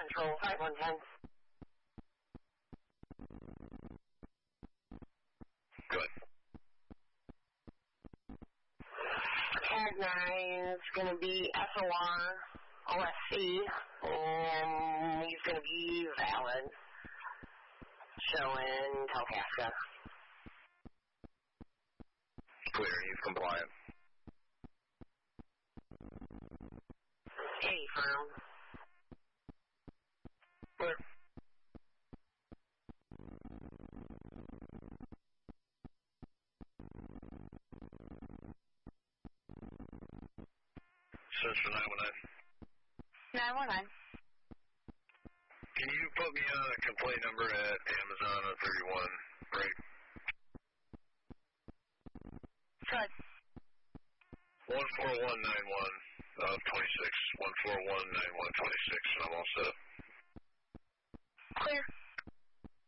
Central 5110. Good. Tag 9 is going to be SOR OSC, and he's going to be valid. Showing Talcasca. Clear, he's compliant. Hey, firm. Clear. Central 919. 919. Can you put me on a complaint number at Amazon on 31 break? Good. 14191 of 26. 1419126, and I'm all set.